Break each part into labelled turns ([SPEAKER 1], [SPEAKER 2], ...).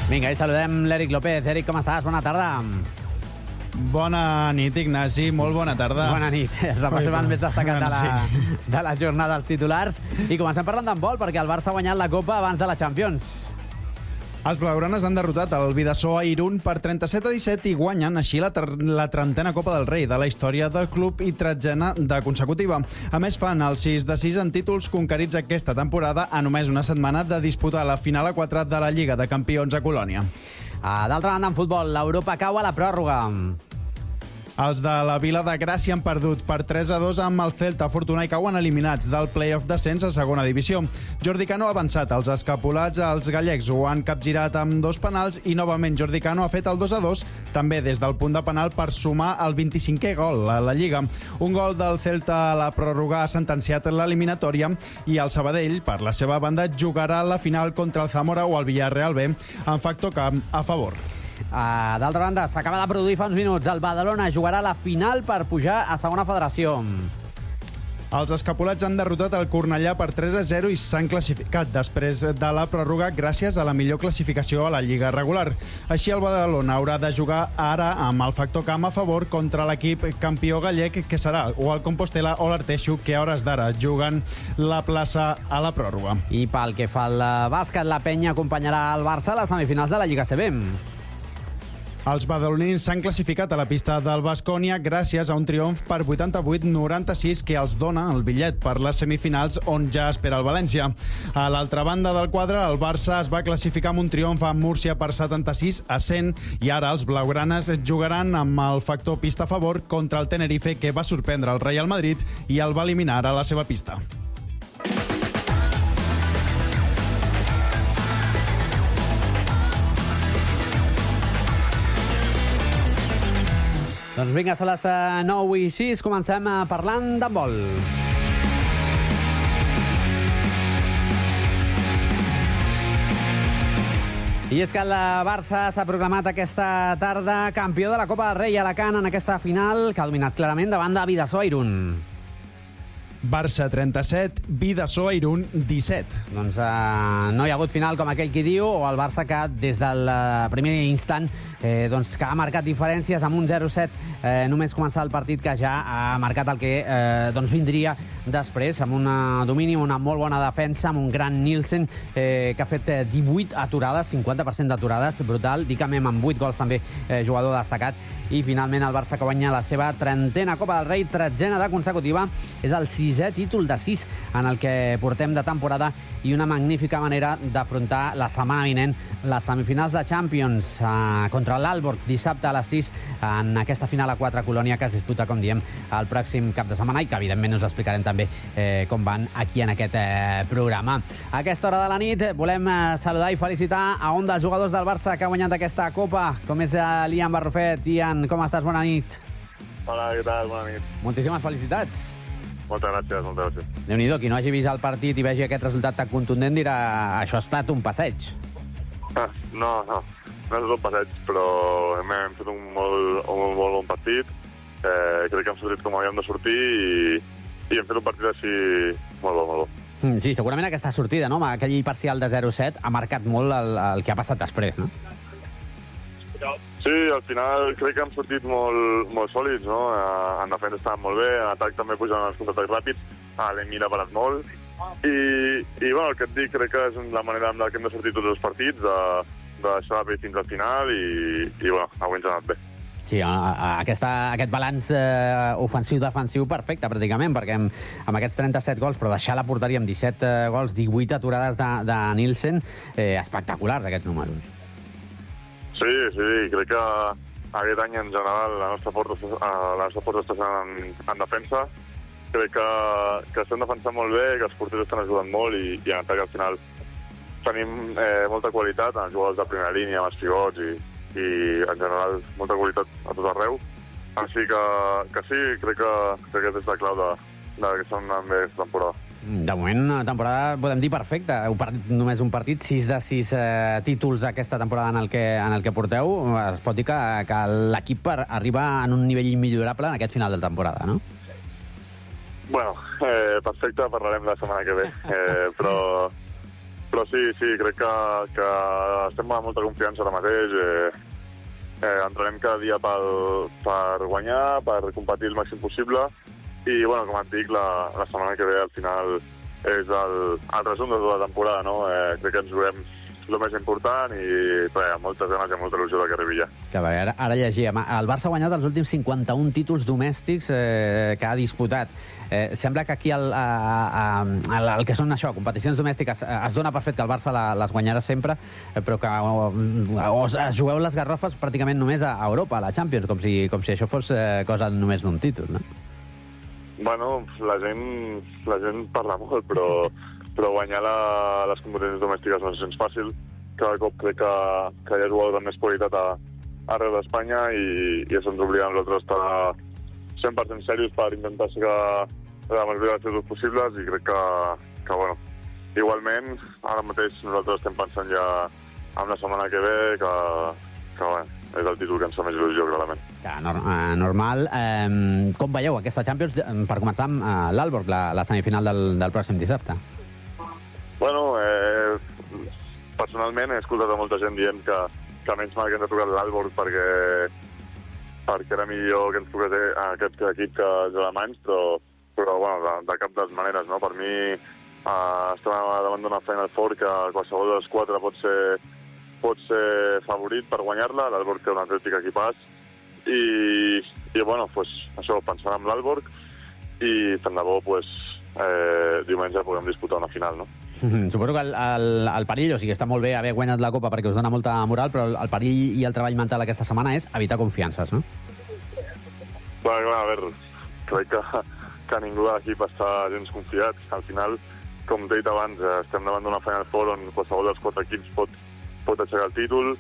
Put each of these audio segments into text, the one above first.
[SPEAKER 1] Vinga, i saludem l'Eric López. Eric, com estàs? Bona tarda.
[SPEAKER 2] Bona nit, Ignasi. Molt bona tarda.
[SPEAKER 1] Bona nit. Repassem el més destacat de la jornada dels titulars. I comencem parlant d'handbol, perquè el Barça ha guanyat la Copa abans de la Champions.
[SPEAKER 2] Els blaugranes han derrotat el Vidasoa a Irún per 37-17 i guanyen així la 30a Copa del Rei de la història del club i 13a de consecutiva. A més, fan el 6-6 en títols conquerits aquesta temporada a només una setmana de disputar la final a 4 de la Lliga de Campions a Colònia.
[SPEAKER 1] D'altra banda, en futbol, l'Europa cau a la pròrroga.
[SPEAKER 2] Els de la Vila de Gràcia han perdut per 3-2 amb el Celta Fortuna i cauen eliminats del play-off descens a segona divisió. Jordi Cano ha avançat. Els escapulats, els gallecs, ho han capgirat amb 2 penals i novament Jordi Cano ha fet el 2-2 també des del punt de penal per sumar el 25è gol a la Lliga. Un gol del Celta a la pròrroga ha sentenciat l'eliminatòria i el Sabadell, per la seva banda, jugarà la final contra el Zamora o el Villarreal B en factor camp a favor.
[SPEAKER 1] D'altra banda, s'acaba de produir fa uns minuts. El Badalona jugarà la final per pujar a segona federació.
[SPEAKER 2] Els escapulats han derrotat el Cornellà per 3-0 i s'han classificat després de la pròrroga gràcies a la millor classificació a la Lliga regular. Així, el Badalona haurà de jugar ara amb el factor camp a favor contra l'equip campió gallec, que serà o el Compostela o l'Arteixo, que a hores d'ara juguen la plaça a la pròrroga.
[SPEAKER 1] I pel que fa al bàsquet, la Penya acompanyarà el Barça a les semifinals de la Lliga CB.
[SPEAKER 2] Els badalonins s'han classificat a la pista del Baskonia gràcies a un triomf per 88-96 que els dona el bitllet per les semifinals on ja espera el València. A l'altra banda del quadre, el Barça es va classificar amb un triomf a Múrcia per 76-100 i ara els blaugranes jugaran amb el factor pista a favor contra el Tenerife, que va sorprendre el Real Madrid i el va eliminar a la seva pista.
[SPEAKER 1] Doncs vinga, són les 9:06, comencem parlant d'handbol. I és que el Barça s'ha proclamat aquesta tarda campió de la Copa del Rei a Alacant en aquesta final, que ha dominat clarament davant de Vidasoa Irún.
[SPEAKER 2] Barça 37, Vidasoa Irún 17.
[SPEAKER 1] Doncs no hi ha hagut final com aquell qui diu, o el Barça que des del primer instant doncs, que ha marcat diferències amb un 0-7 només començar el partit, que ja ha marcat el que doncs vindria després, amb un domini, una molt bona defensa, amb un gran Nielsen que ha fet 18 aturades, 50% d'aturades, brutal. Dicamem amb 8 gols també, jugador destacat. I finalment el Barça, que guanya la seva 30a Copa del Rei, 13a de consecutiva. És el 6è títol de 6 en el que portem de temporada i una magnífica manera d'afrontar la setmana vinent les semifinals de Champions contra l'Aalborg dissabte a les 6 en aquesta final a 4 a Colònia, que es disputa, com diem, el pròxim cap de setmana i que evidentment us explicarem també com van aquí en aquest programa. A aquesta hora de la nit volem saludar i felicitar a un dels jugadors del Barça que ha guanyat aquesta Copa, com és l'Ian Barrufet. Ian, com estàs? Bona nit.
[SPEAKER 3] Hola, què tal? Bona nit.
[SPEAKER 1] Moltíssimes felicitats.
[SPEAKER 3] Moltes gràcies, moltes gràcies.
[SPEAKER 1] Déu-n'hi-do, qui no hagi vist el partit i vegi aquest resultat tan contundent dirà això ha estat un passeig.
[SPEAKER 3] No és un passeig, però hem fet un molt bon partit. Crec que hem sortit com havíem de sortir i hem fet un partit així molt bo.
[SPEAKER 1] Sí, segurament aquesta sortida, no? Aquell parcial de 0-7 ha marcat molt el que ha passat després, no?
[SPEAKER 3] Sí, al final crec que hem sortit molt sòlids, no? En defensa estàvem molt bé, en atac també pujant els contraatacs ràpids, l'Emir ha parat molt, i bueno, el que et dic, crec que és la manera amb la que hem de sortir tots els partits, de deixar bé fins al final, i bueno, avui ens ha anat bé.
[SPEAKER 1] Sí, aquest balanç ofensiu-defensiu perfecte, pràcticament, perquè amb aquests 37 gols, però deixar la porteria amb 17 gols, 18 aturades de Nielsen, espectaculars, aquests números.
[SPEAKER 3] Sí, crec que aquest any en general la nostra força està en defensa. Crec que estem defensant molt bé, que els porters estan ajudant molt i en atac al final tenim molta qualitat en els jugadors de primera línia, amb els pivots i en general molta qualitat a tot arreu. Així que sí, crec que aquesta és la clau que som bé aquesta temporada.
[SPEAKER 1] De moment, una temporada, podem dir, perfecta. Heu perdut només un partit, 6 de 6 títols aquesta temporada en el que porteu. Es pot dir que l'equip arriba en un nivell immillorable en aquest final de temporada, no?
[SPEAKER 3] Bueno, perfecte, parlarem la setmana que ve. Però Però sí, crec que estem amb molta confiança ara mateix. Entrenem cada dia per guanyar, per competir el màxim possible. I, bueno, com et dic, la setmana que ve al final és el resum de tota la temporada, no? Crec que ens juguem el més important i amb moltes ganes i amb molta il·lusió que arribi ja.
[SPEAKER 1] Que bé, ara llegíem. El Barça ha guanyat els últims 51 títols domèstics que ha disputat. Sembla que aquí el que són això, competicions domèstiques, es dona per fet que el Barça les guanyarà sempre, però que jugueu les garrofes pràcticament només a Europa, a la Champions, com si això fos cosa només d'un títol, no?
[SPEAKER 3] Bueno, la gent parla molt, però guanyar les competicions domèstiques no és gens fàcil. Cada cop crec que hi ha jugadors amb més qualitat arreu d'Espanya i això ens obliga a nosaltres estar 100% serios per intentar ser la majoria de títols possibles i crec que bueno, igualment, ara mateix nosaltres estem pensant ja en la setmana que ve que bueno, és el títol que ens fa més il·lusió, clarament.
[SPEAKER 1] Normal. Com veieu aquesta Champions? Per començar amb l'Aalborg, la semifinal del pròxim dissabte.
[SPEAKER 3] Bueno, personalment he escoltat a molta gent dient que menys mal que ens ha tocat l'Aalborg perquè era millor que ens toqués aquest equip que els alemanys, però bueno, de cap de les maneres, no? Per mi estem davant d'una Final Four que qualsevol dels quatre pot ser favorit per guanyar-la. L'Aalborg té un atlètic equipàs i bueno, pues, això, pensant en l'Aalborg i tant de bo, pues, diumenge podem disputar una final, no?
[SPEAKER 1] Suposo que el perill, o sigui, està molt bé haver guanyat la Copa perquè us dona molta moral, però el perill i el treball mental aquesta setmana és evitar confiances, no?
[SPEAKER 3] Clar, a veure, crec que ningú de l'equip està gens confiat. Al final, com t'he dit abans, estem davant d'una Final Four on qualsevol dels quatre equips pot aixecar el títol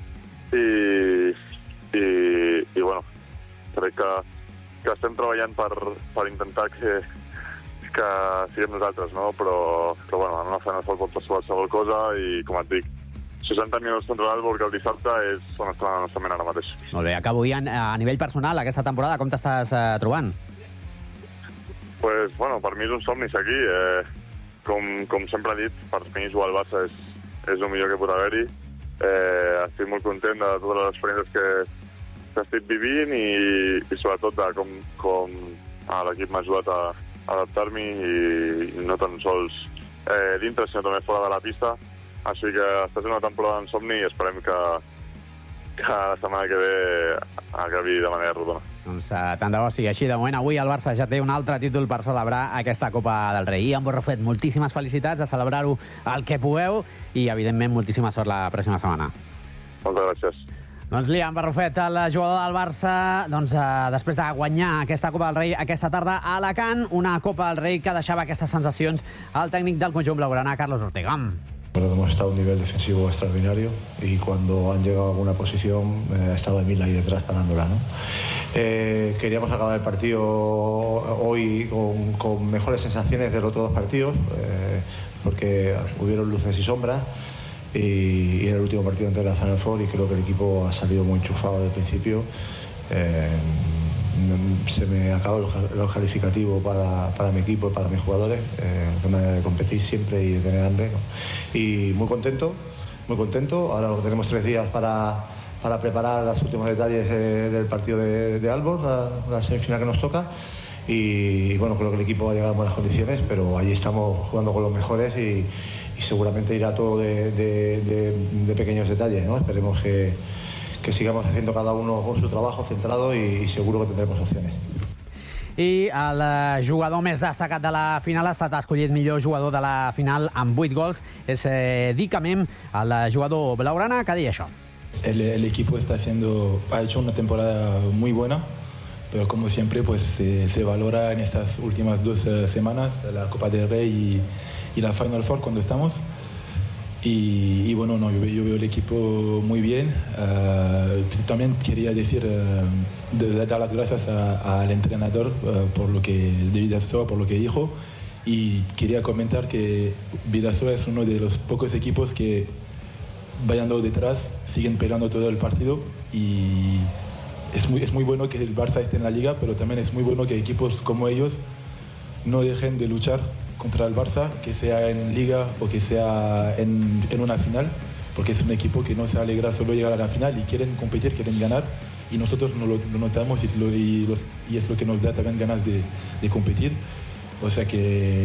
[SPEAKER 3] i bueno, crec que estem treballant per intentar que siguem nosaltres, no? Però bueno, en una Final Four pot passar qualsevol cosa i, com et dic, 60 minuts contra l'Aalborg el dissabte és on està la nostra ment ara mateix.
[SPEAKER 1] Molt bé, acabo ja a nivell personal, aquesta temporada, com t'estàs trobant?
[SPEAKER 3] Pues, bueno, per mi és un somni ser aquí. Com sempre he dit, per mi jugar al Barça és el millor que pot haver-hi. Estic molt content de totes les experiències que estic vivint i sobretot de com l'equip m'ha ajudat a adaptar-m'hi i no tan sols dintre, sinó també fora de la pista. Així que està sent una temporada en somni i esperem que la setmana que ve acabi de manera rodona.
[SPEAKER 1] Doncs tant de bo sigui així. De moment, avui el Barça ja té un altre títol per celebrar aquesta Copa del Rei. Ian Barrufet, moltíssimes felicitats, a celebrar-ho el que pugueu i, evidentment, moltíssima sort la pròxima setmana.
[SPEAKER 3] Moltes gràcies.
[SPEAKER 1] Doncs Ian Barrufet, el jugador del Barça, després de guanyar aquesta Copa del Rei aquesta tarda a Alacant, una Copa del Rei que deixava aquestes sensacions al tècnic del conjunt blaugrana, Carlos Ortega.
[SPEAKER 4] Bueno, hemos estado a un nivel defensivo extraordinario y cuando han llegado a alguna posición estaba Emil ahí detrás parándola, ¿no? Queríamos acabar el partido hoy con mejores sensaciones de los otros dos partidos porque hubieron luces y sombras y era el último partido antes de la Final Four y creo que el equipo ha salido muy enchufado desde el principio. Se me acabó el calificativo para mi equipo y para mis jugadores, de manera de competir siempre y de tener hambre, ¿no? Y muy contento. Ahora tenemos 3 días para preparar los últimos detalles del partido de Aalborg, la semifinal que nos toca. Y bueno, creo que el equipo va a llegar en buenas condiciones, pero allí estamos jugando con los mejores y seguramente irá todo de pequeños detalles, ¿no? Esperemos que sigamos haciendo cada uno su trabajo centrado y seguro que tendremos opciones.
[SPEAKER 1] I el jugador més destacat de la final ha estat escollit millor jugador de la final amb 8 gols. És Dick Amem, el jugador blaugrana, que deia això.
[SPEAKER 5] El equipo ha hecho una temporada muy buena, pero como siempre pues se valora en estas últimas 2 semanas la Copa del Rey y la Final Four cuando estamos. Y bueno, no, yo veo el equipo muy bien. También quería decir, dar las gracias al entrenador por lo que Vidasoa, por lo que dijo. Y quería comentar que Vidasoa es uno de los pocos equipos que vayan detrás, siguen peleando todo el partido. Y es muy bueno que el Barça esté en la liga, pero también es muy bueno que equipos como ellos no dejen de luchar contra el Barça, que sea en Liga o que sea en una final, porque es un equipo que no se alegra solo llegar a la final y quieren competir, quieren ganar, y nosotros lo notamos y es lo que nos da también ganas de competir. O sea que